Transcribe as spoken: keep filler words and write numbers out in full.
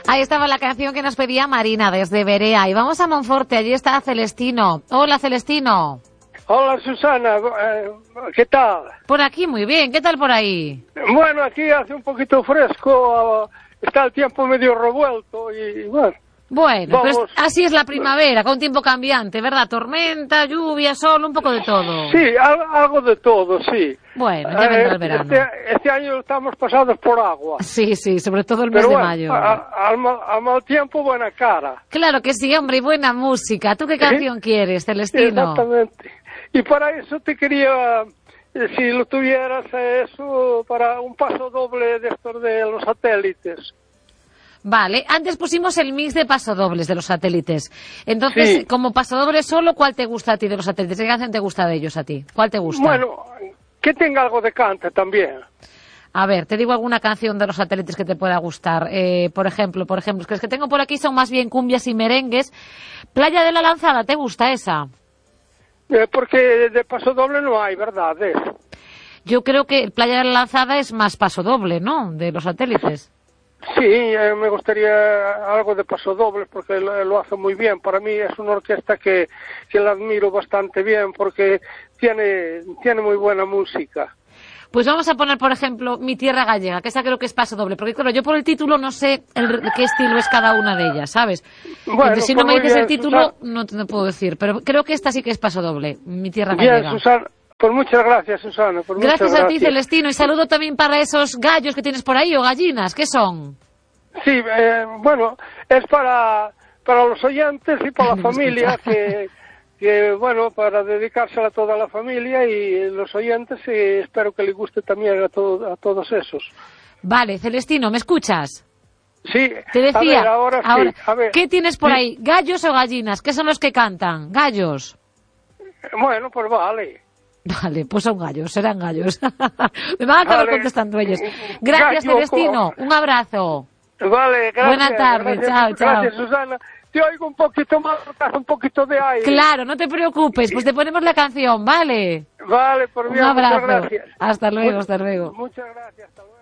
Ahí estaba la canción que nos pedía Marina desde Berea. Y vamos a Monforte, allí está Celestino. Hola, Celestino. Hola, Susana, eh, ¿qué tal? Por aquí muy bien, ¿qué tal por ahí? Bueno, aquí hace un poquito fresco, está el tiempo medio revuelto y bueno. Bueno, pues así es la primavera, con tiempo cambiante, ¿verdad? Tormenta, lluvia, sol, un poco de todo. Sí, algo de todo, sí. Bueno, ya vendrá el verano. Este, este año estamos pasados por agua. Sí, sí, sobre todo el mes Pero de bueno, mayo. A, a, al, mal, al mal tiempo, buena cara. Claro que sí, hombre, y buena música. ¿Tú qué canción ¿Sí? quieres, Celestino? Exactamente. Y para eso te quería, si lo tuvieras, eso, para un paso doble de estos de los satélites. Vale, antes pusimos el mix de pasodobles de los satélites. Entonces, sí. como pasodoble solo, ¿cuál te gusta a ti de los satélites? ¿Qué canción te gusta de ellos a ti? ¿Cuál te gusta? Bueno, que tenga algo de cante también. A ver, te digo alguna canción de los satélites que te pueda gustar. Eh, por ejemplo, por ejemplo, es que, es que tengo por aquí son más bien cumbias y merengues. Playa de la Lanzada, ¿te gusta esa? Eh, porque de pasodoble no hay, ¿verdad? ¿Es? Yo creo que Playa de la Lanzada es más pasodoble, ¿no? De los satélites. Sí, eh, me gustaría algo de pasodobles porque lo, lo hace muy bien. Para mí es una orquesta que, que la admiro bastante bien porque tiene, tiene muy buena música. Pues vamos a poner, por ejemplo, Mi Tierra Gallega, que esa creo que es pasodoble, porque claro, yo por el título no sé el, qué estilo es cada una de ellas, ¿sabes? Bueno, entonces, si no me dices bien, el título, Susana, no te no puedo decir, pero creo que esta sí que es pasodoble, Mi Tierra Gallega. Bien, Susana. Pues muchas gracias, Susana. Por gracias muchas a ti, gracias. Celestino, y saludo también para esos gallos que tienes por ahí, o gallinas, ¿qué son? Sí, eh, bueno, es para, para los oyentes y para la familia, que, que, bueno, para dedicársela a toda la familia y los oyentes, y espero que les guste también a, todo, a todos esos. Vale, Celestino, ¿me escuchas? Sí, te decía, a ver, ahora, ahora sí, a ver. ¿qué tienes por sí. ahí? ¿Gallos o gallinas? ¿Qué son los que cantan? ¿Gallos? Bueno, pues vale. Vale, pues son gallos, serán gallos. Me van a acabar vale. contestando ellos. Gracias, Gallo, Celestino. Un abrazo. Vale, gracias. Buena tarde, gracias, chao, chao. Gracias, Susana. Te oigo un poquito más, un poquito de aire. Claro, no te preocupes, pues te ponemos la canción, ¿vale? Vale, por mí. Un abrazo. Muchas gracias. Hasta luego, Much hasta luego. Muchas gracias, hasta luego.